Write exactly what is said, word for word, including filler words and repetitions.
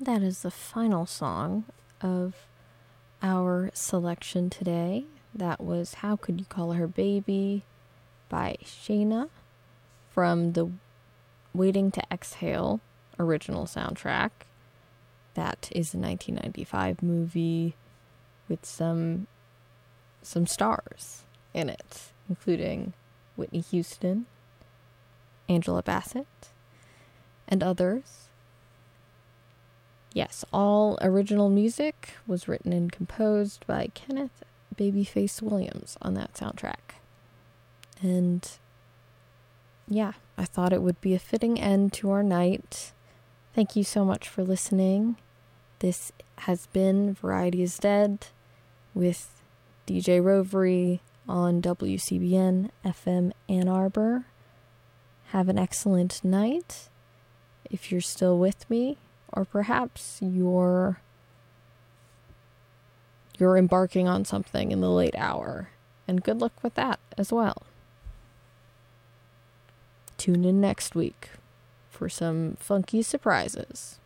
That is the final song of our selection today. That was How Could You Call Her Baby by Shayna from the Waiting to Exhale original soundtrack. That is a nineteen ninety-five movie with some some stars in it, including Whitney Houston, Angela Bassett, and others. Yes, all original music was written and composed by Kenneth Babyface Williams on that soundtrack. And yeah, I thought it would be a fitting end to our night. Thank you so much for listening. This has been Variety is Dead with D J Rovery on W C B N F M Ann Arbor. Have an excellent night if you're still with me, or perhaps you're you're embarking on something in the late hour, and good luck with that as well. Tune in next week for some funky surprises.